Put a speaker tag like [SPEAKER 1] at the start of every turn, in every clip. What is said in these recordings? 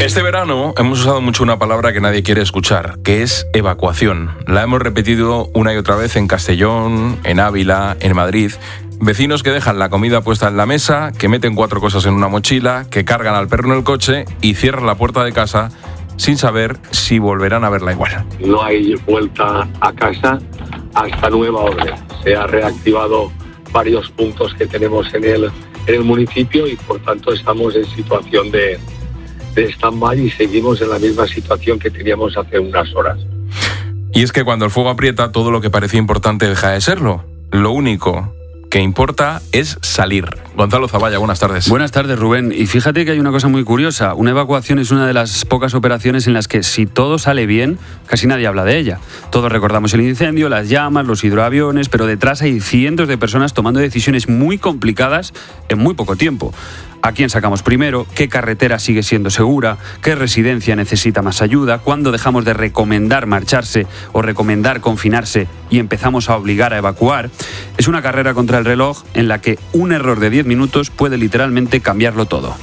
[SPEAKER 1] Este verano hemos usado mucho una palabra que nadie quiere escuchar, que es evacuación. La hemos repetido una y otra vez en Castellón, en Ávila, en Madrid. Vecinos que dejan la comida puesta en la mesa, que meten 4 cosas en una mochila, que cargan al perro en el coche y cierran la puerta de casa sin saber si volverán a verla igual.
[SPEAKER 2] No hay vuelta a casa hasta nueva orden. Se ha reactivado varios puntos que tenemos en el municipio y por tanto estamos en situación de stand-by y seguimos en la misma situación que teníamos hace unas horas.
[SPEAKER 1] Y es que cuando el fuego aprieta, todo lo que parecía importante deja de serlo. Lo único que importa es salir. Gonzalo Zavalla, buenas tardes.
[SPEAKER 3] Buenas tardes, Rubén. Y fíjate que hay una cosa muy curiosa. Una evacuación es una de las pocas operaciones en las que, si todo sale bien, casi nadie habla de ella. Todos recordamos el incendio, las llamas, los hidroaviones, pero detrás hay cientos de personas tomando decisiones muy complicadas en muy poco tiempo. ¿A quién sacamos primero? ¿Qué carretera sigue siendo segura? ¿Qué residencia necesita más ayuda? ¿Cuándo dejamos de recomendar marcharse o recomendar confinarse y empezamos a obligar a evacuar? Es una carrera contra el reloj en la que un error de 10 minutos puede literalmente cambiarlo todo.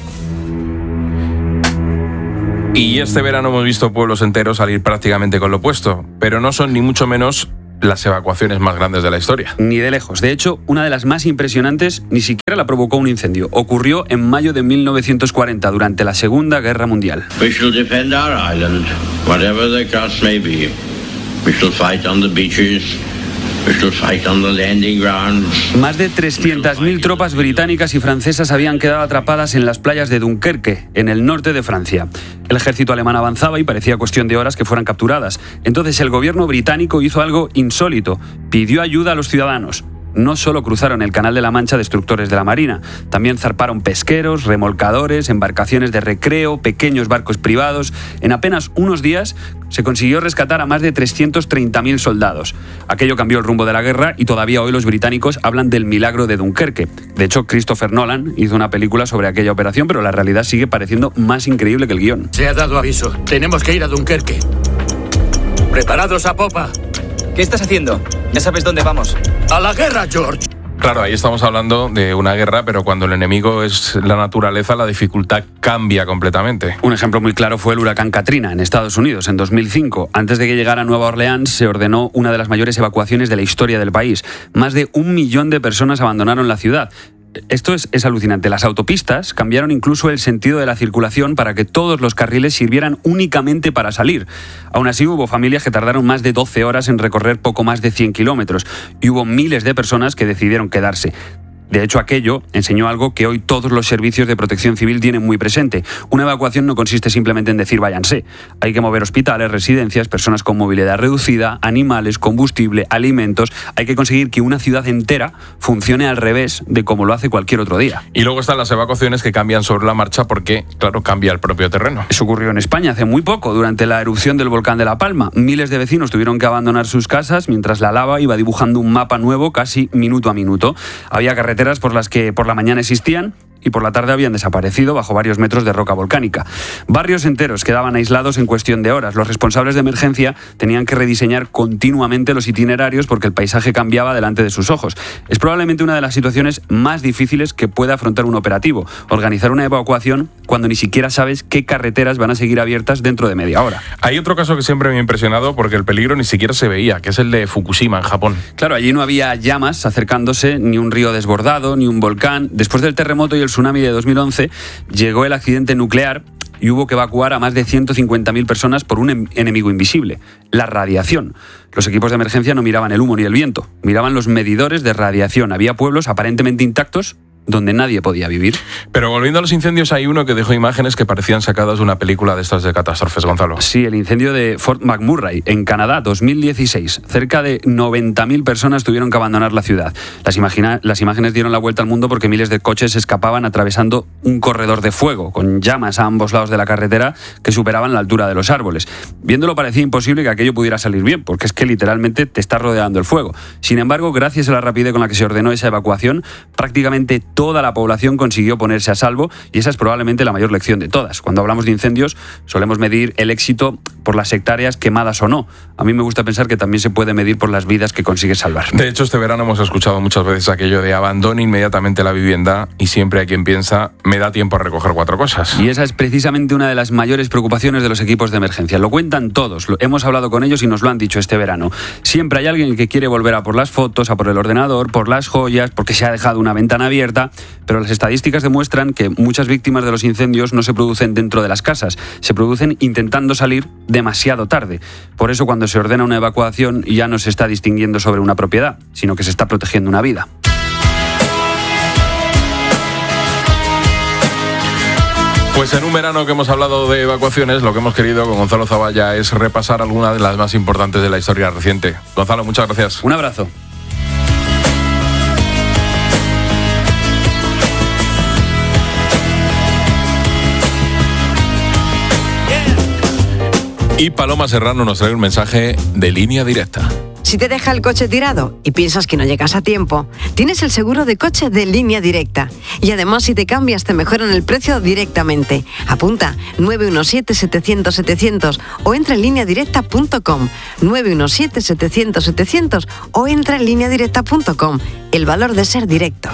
[SPEAKER 1] Y este verano hemos visto pueblos enteros salir prácticamente con lo opuesto, pero no son ni mucho menos las evacuaciones más grandes de la historia.
[SPEAKER 3] Ni de lejos. De hecho, una de las más impresionantes ni siquiera la provocó un incendio. Ocurrió en mayo de 1940, durante la Segunda Guerra Mundial.
[SPEAKER 4] We shall defend our island, whatever the cost may be. We shall fight on the beaches. We shall fight on the landing grounds.
[SPEAKER 3] Más de 300.000 tropas británicas y francesas habían quedado atrapadas en las playas de Dunkerque, en el norte de Francia. El ejército alemán avanzaba y parecía cuestión de horas que fueran capturadas. Entonces el gobierno británico hizo algo insólito. Pidió ayuda a los ciudadanos. No solo cruzaron el Canal de la Mancha destructores de la Marina, también zarparon pesqueros, remolcadores, embarcaciones de recreo, pequeños barcos privados. En apenas unos días se consiguió rescatar a más de 330.000 soldados. Aquello cambió el rumbo de la guerra y todavía hoy los británicos hablan del milagro de Dunkerque. De hecho, Christopher Nolan hizo una película sobre aquella operación, pero la realidad sigue pareciendo más increíble que el guión.
[SPEAKER 5] Se ha dado aviso. Tenemos que ir a Dunkerque. ¡Preparados a popa!
[SPEAKER 6] ¿Qué estás haciendo? Ya sabes dónde vamos.
[SPEAKER 5] ¡A la guerra, George!
[SPEAKER 1] Claro, ahí estamos hablando de una guerra, pero cuando el enemigo es la naturaleza, la dificultad cambia completamente.
[SPEAKER 3] Un ejemplo muy claro fue el huracán Katrina en Estados Unidos en 2005. Antes de que llegara a Nueva Orleans, se ordenó una de las mayores evacuaciones de la historia del país. Más de 1 millón de personas abandonaron la ciudad. Esto es alucinante. Las autopistas cambiaron incluso el sentido de la circulación para que todos los carriles sirvieran únicamente para salir. Aún así, hubo familias que tardaron más de 12 horas en recorrer poco más de 100 kilómetros y hubo miles de personas que decidieron quedarse. De hecho, aquello enseñó algo que hoy todos los servicios de protección civil tienen muy presente. Una evacuación no consiste simplemente en decir váyanse. Hay que mover hospitales, residencias, personas con movilidad reducida, animales, combustible, alimentos. Hay que conseguir que una ciudad entera funcione al revés de como lo hace cualquier otro día.
[SPEAKER 1] Y luego están las evacuaciones que cambian sobre la marcha porque, claro, cambia el propio terreno.
[SPEAKER 3] Eso ocurrió en España hace muy poco, durante la erupción del volcán de La Palma. Miles de vecinos tuvieron que abandonar sus casas mientras la lava iba dibujando un mapa nuevo casi minuto a minuto. Había carreteras por las que por la mañana existían y por la tarde habían desaparecido bajo varios metros de roca volcánica. Barrios enteros quedaban aislados en cuestión de horas. Los responsables de emergencia tenían que rediseñar continuamente los itinerarios porque el paisaje cambiaba delante de sus ojos. Es probablemente una de las situaciones más difíciles que puede afrontar un operativo, organizar una evacuación cuando ni siquiera sabes qué carreteras van a seguir abiertas dentro de media hora.
[SPEAKER 1] Hay otro caso que siempre me ha impresionado porque el peligro ni siquiera se veía, que es el de Fukushima, en Japón.
[SPEAKER 3] Claro, allí no había llamas acercándose, ni un río desbordado, ni un volcán. Después del terremoto y el tsunami de 2011, llegó el accidente nuclear y hubo que evacuar a más de 150.000 personas por un enemigo invisible, la radiación. Los equipos de emergencia no miraban el humo ni el viento, miraban los medidores de radiación. Había pueblos aparentemente intactos donde nadie podía vivir.
[SPEAKER 1] Pero volviendo a los incendios, hay uno que dejó imágenes que parecían sacadas de una película de estas de catástrofes, Gonzalo.
[SPEAKER 3] Sí, el incendio de Fort McMurray, en Canadá, 2016. Cerca de 90.000 personas tuvieron que abandonar la ciudad. Las imágenes dieron la vuelta al mundo porque miles de coches escapaban atravesando un corredor de fuego, con llamas a ambos lados de la carretera que superaban la altura de los árboles. Viéndolo parecía imposible que aquello pudiera salir bien, porque es que literalmente te está rodeando el fuego. Sin embargo, gracias a la rapidez con la que se ordenó esa evacuación, prácticamente toda la población consiguió ponerse a salvo, y esa es probablemente la mayor lección de todas. Cuando hablamos de incendios solemos medir el éxito por las hectáreas quemadas o no. A mí me gusta pensar que también se puede medir por las vidas que consigues salvar.
[SPEAKER 1] De hecho, este verano hemos escuchado muchas veces aquello de abandone inmediatamente la vivienda, y siempre hay quien piensa, me da tiempo a recoger 4 cosas.
[SPEAKER 3] Y esa es precisamente una de las mayores preocupaciones de los equipos de emergencia. Lo cuentan todos, hemos hablado con ellos y nos lo han dicho este verano. Siempre hay alguien que quiere volver a por las fotos, a por el ordenador, por las joyas, porque se ha dejado una ventana abierta, pero las estadísticas demuestran que muchas víctimas de los incendios no se producen dentro de las casas, se producen intentando salir demasiado tarde. Por eso, cuando se ordena una evacuación, ya no se está distinguiendo sobre una propiedad, sino que se está protegiendo una vida.
[SPEAKER 1] Pues en un verano que hemos hablado de evacuaciones, lo que hemos querido con Gonzalo Zavalla es repasar algunas de las más importantes de la historia reciente. Gonzalo, muchas gracias.
[SPEAKER 3] Un abrazo.
[SPEAKER 1] Y Paloma Serrano nos trae un mensaje de Línea Directa.
[SPEAKER 7] Si te deja el coche tirado y piensas que no llegas a tiempo, tienes el seguro de coche de Línea Directa. Y además, si te cambias, te mejoran el precio directamente. Apunta 917-700-700 o entra en lineadirecta.com. 917-700-700 o entra en lineadirecta.com. El valor de ser directo.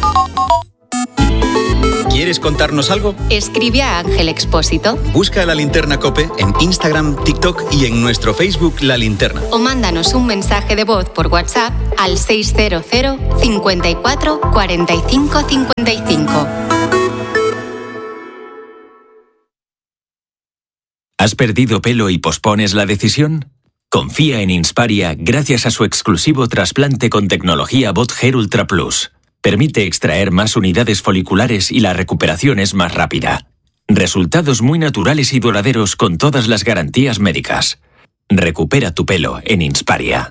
[SPEAKER 8] ¿Quieres contarnos algo?
[SPEAKER 9] Escribe a Ángel Expósito.
[SPEAKER 8] Busca La Linterna COPE en Instagram, TikTok y en nuestro Facebook La Linterna.
[SPEAKER 9] O mándanos un mensaje de voz por WhatsApp al 600 54 45 55.
[SPEAKER 10] ¿Has perdido pelo y pospones la decisión? Confía en Insparia gracias a su exclusivo trasplante con tecnología BotHair Ultra Plus. Permite extraer más unidades foliculares y la recuperación es más rápida. Resultados muy naturales y duraderos con todas las garantías médicas. Recupera tu pelo en Insparia.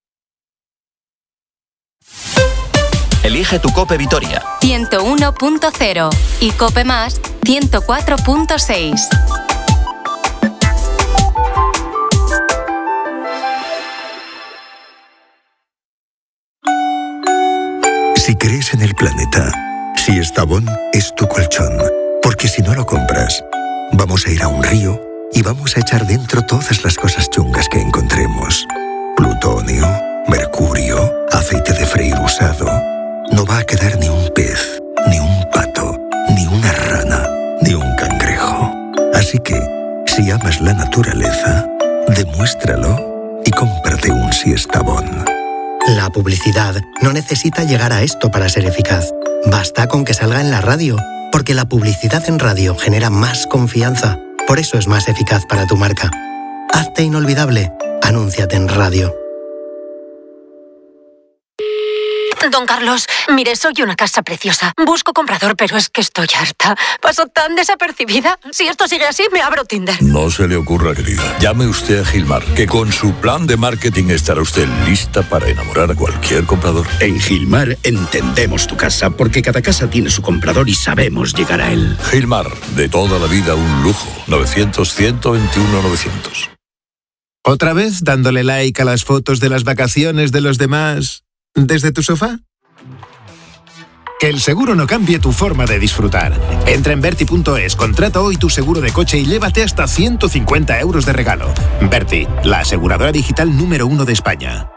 [SPEAKER 8] Elige tu COPE Vitoria.
[SPEAKER 9] 101.0 y COPE Más 104.6.
[SPEAKER 11] Si crees en el planeta, Siestabón es tu colchón. Porque si no lo compras, vamos a ir a un río y vamos a echar dentro todas las cosas chungas que encontremos. Plutonio, mercurio, aceite de freír usado. No va a quedar ni un pez, ni un pato, ni una rana, ni un cangrejo. Así que, si amas la naturaleza, demuéstralo y cómprate un Siestabón.
[SPEAKER 12] La publicidad no necesita llegar a esto para ser eficaz. Basta con que salga en la radio, porque la publicidad en radio genera más confianza. Por eso es más eficaz para tu marca. Hazte inolvidable. Anúnciate en radio.
[SPEAKER 13] Don Carlos, mire, soy una casa preciosa. Busco comprador, pero es que estoy harta. Paso tan desapercibida. Si esto sigue así, me abro Tinder.
[SPEAKER 14] No se le ocurra, querida. Llame usted a Gilmar, que con su plan de marketing estará usted lista para enamorar a cualquier comprador.
[SPEAKER 15] En Gilmar entendemos tu casa, porque cada casa tiene su comprador y sabemos llegar a él.
[SPEAKER 14] Gilmar, de toda la vida un lujo. 900-121-900.
[SPEAKER 16] ¿Otra vez dándole like a las fotos de las vacaciones de los demás desde tu sofá? Que el seguro no cambie tu forma de disfrutar. Entra en Berti.es, contrata hoy tu seguro de coche y llévate hasta 150 euros de regalo. Berti, la aseguradora digital número 1 de España.